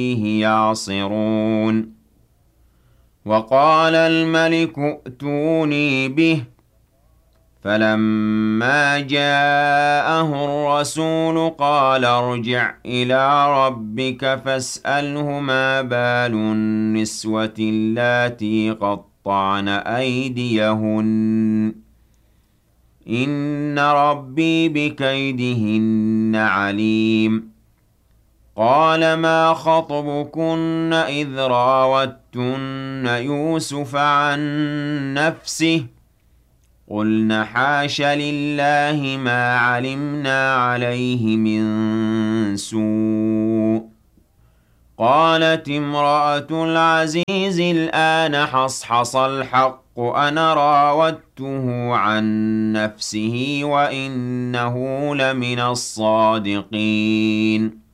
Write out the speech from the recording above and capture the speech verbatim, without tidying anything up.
فيه يعصرون وقال الملك ائتوني به فلما جاءه الرسول قال ارجع إلى ربك فاسأله ما بال النسوة اللاتي قطعن أيديهن إن ربي بكيدهن عليم قال ما خطبكن إذ راوتن يوسف عن نفسه قلن حاش لله ما علمنا عليه من سوء قالت امرأة العزيز الآن حصحص الحق أنا راودته عن نفسه وإنه لمن الصادقين